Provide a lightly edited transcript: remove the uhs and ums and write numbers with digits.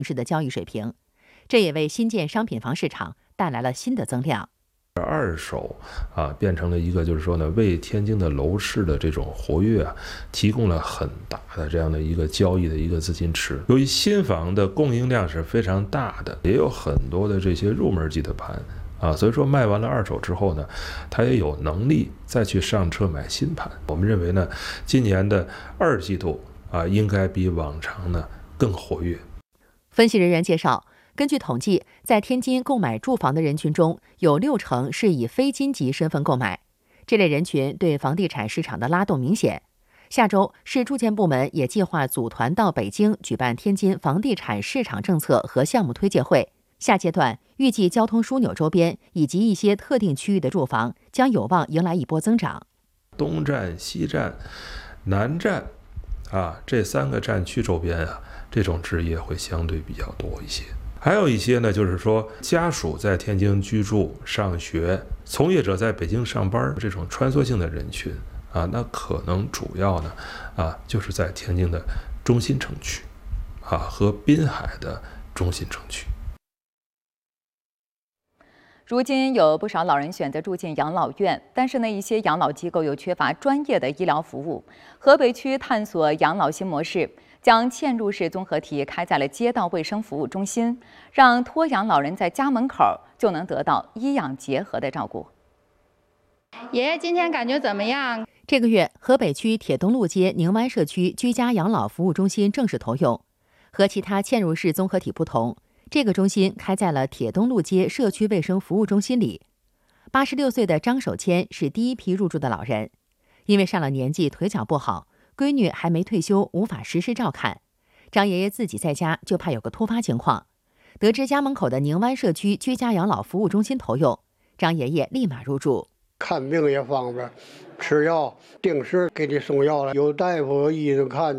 市的交易水平，这也为新建商品房市场带来了新的增量。 二手变成了一个就是说呢，为天津的楼市的这种活跃提供了很大的这样的一个交易的一个资金池。由于新房的供应量是非常大的，也有很多的这些入门级的盘所以说卖完了二手之后呢，他也有能力再去上车买新盘。我们认为呢，今年的2季度应该比往常呢更活跃。 分析人员介绍，根据统计，在天津购买住房的人群中，有60%是以非金级身份购买，这类人群对房地产市场的拉动明显。下周，市住建部门也计划组团到北京举办天津房地产市场政策和项目推介会。下阶段，预计交通枢纽周边以及一些特定区域的住房将有望迎来一波增长。 东站、西站、南站这3个站区周边这种置业会相对比较多一些。还有一些呢，就是说家属在天津居住、上学，从业者在北京上班，这种穿梭性的人群那可能主要呢就是在天津的中心城区和滨海的中心城区。 如今有不少老人选择住进养老院，但是呢，一些养老机构又缺乏专业的医疗服务。河北区探索养老新模式，将嵌入式综合体开在了街道卫生服务中心，让托养老人在家门口就能得到医养结合的照顾。 爷爷今天感觉怎么样？ 这个月，河北区铁东路街宁湾社区居家养老服务中心正式投用。和其他嵌入式综合体不同，这个中心开在了铁东路街社区卫生服务中心里。86岁的张守谦是第一批入住的老人，因为上了年纪，腿脚不好，闺女还没退休，无法实时照看。张爷爷自己在家就怕有个突发情况，得知家门口的宁湾社区居家养老服务中心投用，张爷爷立马入住。 看病也方便，吃药定时给你送药了，有大夫有医生看，